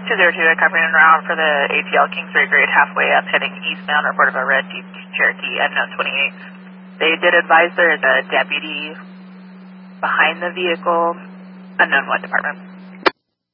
202, covering en route for the ATL Kingsbury grade halfway up, heading eastbound, report of a red Jeep Cherokee, unknown 28. They did advise there is a deputy behind the vehicle, unknown what department.